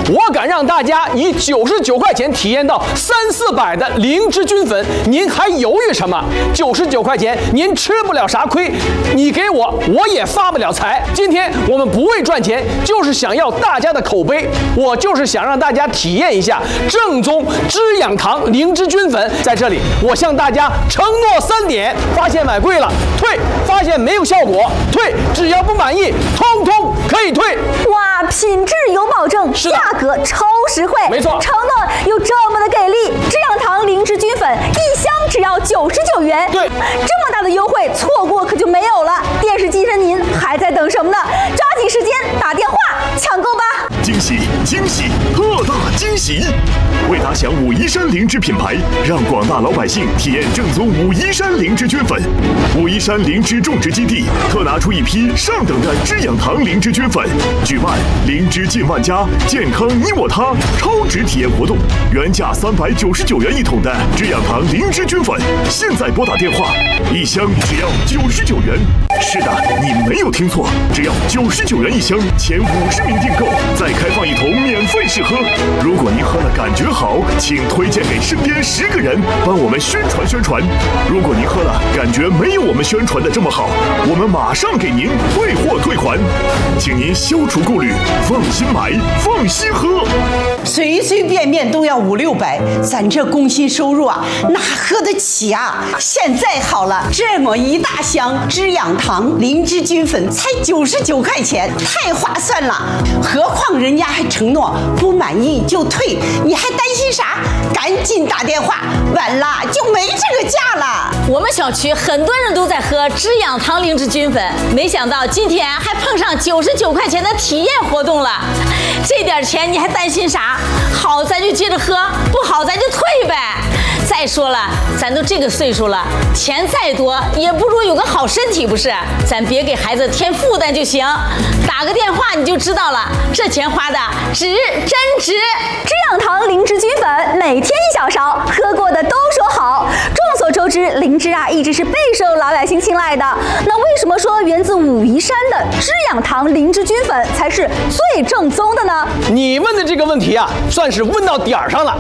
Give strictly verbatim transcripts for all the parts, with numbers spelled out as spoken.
我敢让大家以九十九块钱体验到三四百的灵芝菌粉，您还犹豫什么？九十九块钱您吃不了啥亏，你给我我也发不了财。今天我们不为赚钱，就是想要大家的口碑，我就是想让大家体验一下正宗滋养堂灵芝菌粉。在这里，我向大家承诺三点：发现买贵了退，发现没有效果退，只要不满意，通通可以退。 哇，品质有保证，价格超实惠， 没错， 承诺有这么的给力。滋养堂灵芝菌粉一箱只要九十九元， 对， 这么大的优惠，错过可就没有了。电视机前您还在等什么呢？抓紧时间打电话抢购吧！ 惊喜惊喜特大惊喜！为打响武夷山灵芝品牌，让广大老百姓体验正宗武夷山灵芝菌粉。武夷山灵芝种植基地特拿出一批上等的滋养堂灵芝菌粉，举办灵芝进万家，健康你我他超值体验活动，原价三百九十九元一桶的滋养堂灵芝菌粉，现在拨打电话，一箱只要九十九元。是的，你没有听错，只要九十九元一箱，前五十名订购再开放一桶免费试喝。如果您喝了感觉好，请推荐给身边十个人，帮我们宣传宣传。如果您喝了感觉没有我们宣传的这么好，我们马上给您退货退款，请您消除顾虑，放心买，放心喝。 随随便便都要五六百，咱这工薪收入啊，哪喝得起啊？现在好了，这么一大箱滋养堂灵芝菌粉才九十九块钱，太划算了。何况人家还承诺不满意就退，你还担心啥？赶紧打电话，晚了就没这个价了。 我们小区很多人都在喝滋养堂灵芝菌粉，没想到今天还碰上九十九块钱的体验活动了。这点钱你还担心啥？好咱就接着喝，不好咱就退呗。再说了，咱都这个岁数了，钱再多也不如有个好身体，不是？咱别给孩子添负担就行。打个电话你就知道了，这钱花的值，真值。 滋养堂灵芝菌粉每天一小勺，喝过的都说好。众所周知，灵芝啊一直是备受老百姓青睐的。那为什么说源自武夷山的滋养堂灵芝菌粉才是最正宗的呢？ 你问的这个问题啊，算是问到点儿上了。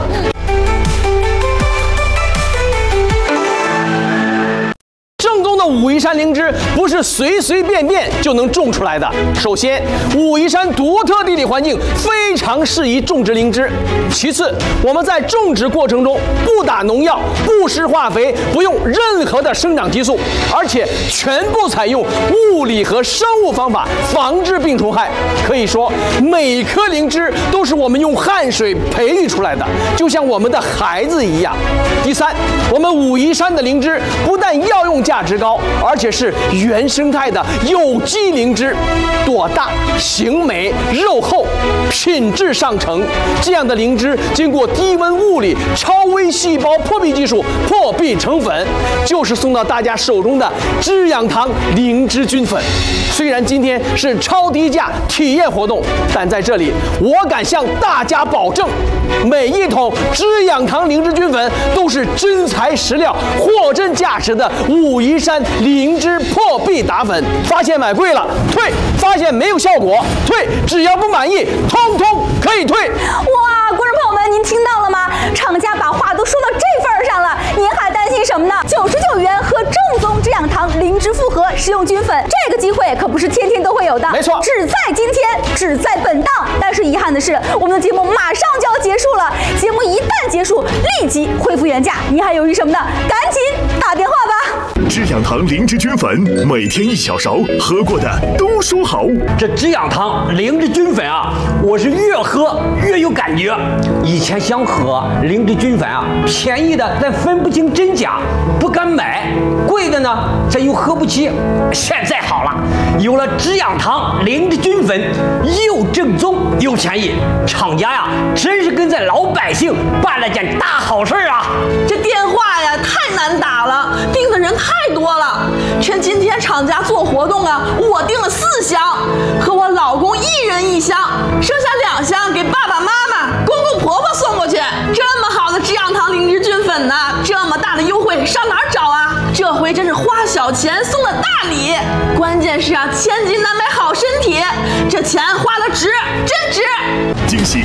正宗的武夷山灵芝不是随随便便就能种出来的。首先，武夷山独特地理环境非常适宜种植灵芝。其次，我们在种植过程中不打农药、不施化肥，不用任何的生长激素，而且全部采用物理和生物方法防治病虫害。可以说，每颗灵芝都是我们用汗水培育出来的，就像我们的孩子一样。第三，我们武夷山的灵芝不但药用价值高，而且是原生态的有机灵芝，朵大、形美、肉厚，品质上乘。这样的灵芝经过低温物理、超微细胞破壁技术破壁成粉，就是送到大家手中的滋养堂灵芝菌粉。虽然今天是超低价体验活动，但在这里我敢向大家保证，每一桶滋养堂灵芝菌粉都是真材实料、货真价实的武夷山灵芝破壁打粉。发现买贵了退，发现没有效果退，只要不满意，通通可以退。 哇，观众朋友们，您听到了吗？厂家把话都说到这份儿上了，您还担心什么呢？九十九元喝正宗滋养堂灵芝复合食用菌粉，这个机会可不是天天都会有的， 没错， 只在今天，只在本档。但是遗憾的是，我们的节目马上就要结束了，节目一旦结束，立即恢复原价，您还犹豫什么呢？赶紧打电话吧！ 滋养堂灵芝菌粉，每天一小勺，喝过的都说好。 这滋养堂灵芝菌粉啊，我是越喝越有感觉。以前想喝灵芝菌粉啊，便宜的咱分不清真假，不敢买；贵的呢，咱又喝不起。现在好了，有了滋养堂灵芝菌粉，又正宗又便宜，厂家呀，真是跟咱老百姓办了件大好事啊！ 这电话呀，太难打了，订的人太多了。趁今天厂家做活动啊，我订了四箱，和我老公一人一箱，剩下两箱给爸爸妈妈、公公婆婆送过去。这么好的滋养堂灵芝菌粉呢，这么大的优惠上哪儿找啊？这回真是花小钱送了大礼，关键是啊，千金难买好身体，这钱花的值，真值！ 惊喜